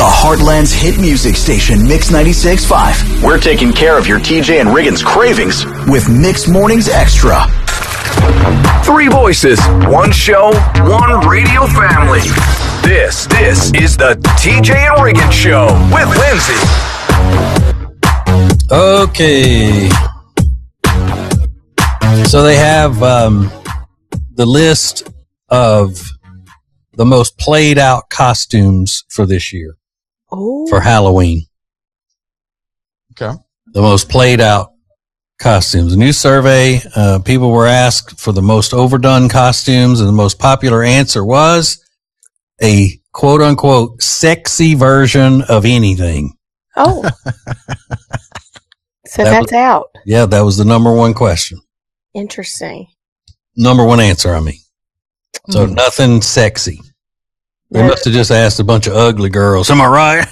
the Heartland's hit music station, Mix 96.5. We're taking care of your TJ and Riggins cravings with Mix Mornings Extra. 3 voices, 1 show, 1 radio family. This is the TJ and Riggins Show with Lindsay. Okay. So they have the list of the most played out costumes for this year. Oh. For Halloween. Okay. The most played out costumes. A new survey, people were asked for the most overdone costumes, and the most popular answer was a quote unquote sexy version of anything. Oh. So that's out. Yeah, that was the number 1 question. Interesting. Number 1 answer, I mean. So nothing sexy. They must have just asked a bunch of ugly girls. Am I right?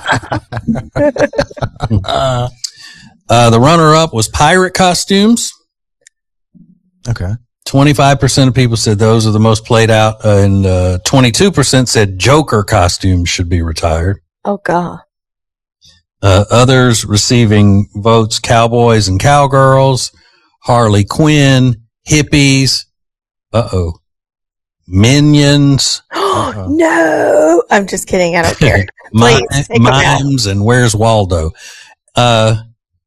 The runner-up was pirate costumes. Okay. 25% of people said those are the most played out, and 22% said Joker costumes should be retired. Oh, God. Others receiving votes, cowboys and cowgirls, Harley Quinn, hippies, Minions. No, I'm just kidding. I don't care. Please, Mimes and Where's Waldo? And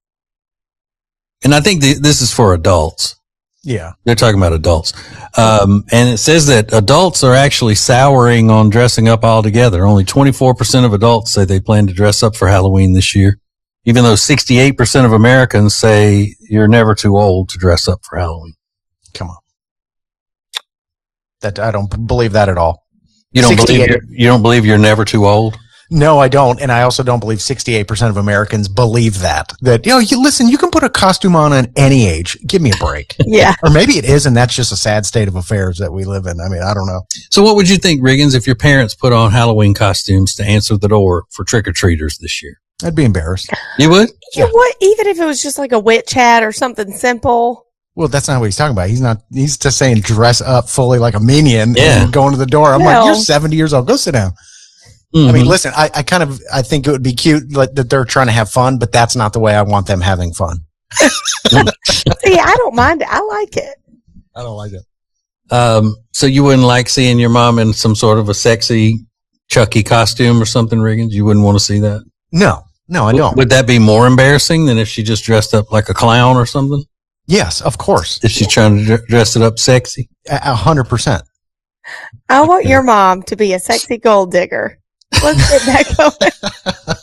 I think this is for adults. Yeah. They're talking about adults. And it says that adults are actually souring on dressing up altogether. Only 24% of adults say they plan to dress up for Halloween this year, even though 68% of Americans say you're never too old to dress up for Halloween. Come on. That I don't believe that at all. You don't believe you're never too old? No, I don't. And I also don't believe 68% of Americans believe that. That, you can put a costume on at any age. Give me a break. Yeah. Or maybe it is, and that's just a sad state of affairs that we live in. I mean, I don't know. So what would you think, Riggins, if your parents put on Halloween costumes to answer the door for trick-or-treaters this year? I'd be embarrassed. You would? You know what? Even if it was just like a witch hat or something simple. Well, that's not what he's talking about. He's just saying dress up fully like a minion and go into the door. I'm like, you're 70 years old. Go sit down. I mean, listen, I think it would be cute that they're trying to have fun, but that's not the way I want them having fun. See, I don't mind it. I like it. I don't like it. So you wouldn't like seeing your mom in some sort of a sexy Chucky costume or something, Riggins? You wouldn't want to see that? No, I don't. Would that be more embarrassing than if she just dressed up like a clown or something? Yes, of course. If she's trying to dress it up sexy? 100%. I want your mom to be a sexy gold digger. Let's get that going.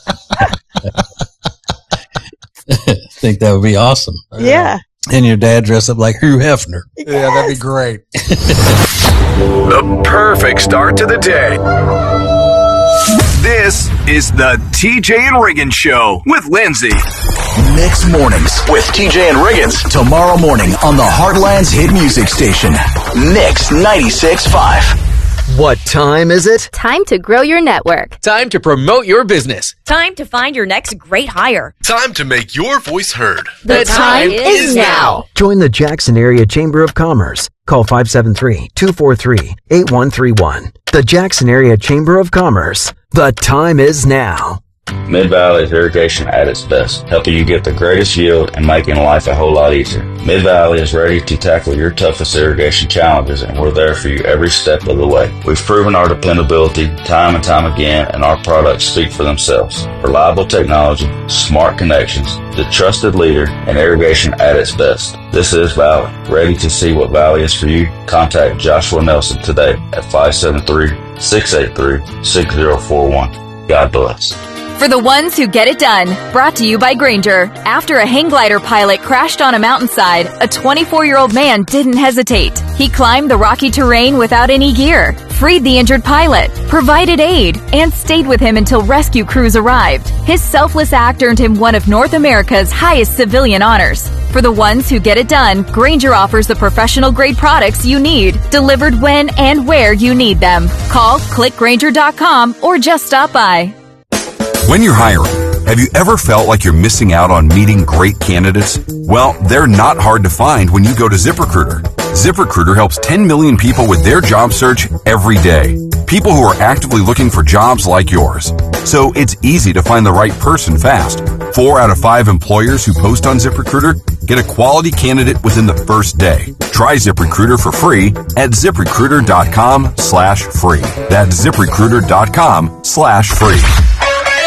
I think that would be awesome. Yeah. And your dad dress up like Hugh Hefner. Yes. Yeah, that'd be great. The perfect start to the day. This is the TJ and Riggins Show with Lindsay. Mix Mornings with TJ and Riggins. Tomorrow morning on the Heartland's hit music station, Mix 96.5. What time is it? Time to grow your network. Time to promote your business. Time to find your next great hire. Time to make your voice heard. The time is now. Join the Jackson Area Chamber of Commerce. Call 573-243-8131. The Jackson Area Chamber of Commerce. The time is now. Mid-Valley's irrigation at its best, helping you get the greatest yield and making life a whole lot easier. Mid-Valley is ready to tackle your toughest irrigation challenges, and we're there for you every step of the way. We've proven our dependability time and time again, and our products speak for themselves. Reliable technology, smart connections, the trusted leader, and irrigation at its best. This is Valley. Ready to see what Valley is for you? Contact Joshua Nelson today at 573-683-6041. God bless. For the ones who get it done, brought to you by Grainger. After a hang glider pilot crashed on a mountainside, a 24-year-old man didn't hesitate. He climbed the rocky terrain without any gear, freed the injured pilot, provided aid, and stayed with him until rescue crews arrived. His selfless act earned him one of North America's highest civilian honors. For the ones who get it done, Grainger offers the professional-grade products you need, delivered when and where you need them. Call, clickgrainger.com, or just stop by. When you're hiring, have you ever felt like you're missing out on meeting great candidates? Well, they're not hard to find when you go to ZipRecruiter. ZipRecruiter helps 10 million people with their job search every day. People who are actively looking for jobs like yours. so it's easy to find the right person fast. 4 out of 5 employers who post on ZipRecruiter get a quality candidate within the first day. Try ZipRecruiter for free at ZipRecruiter.com/free. That's ZipRecruiter.com/free.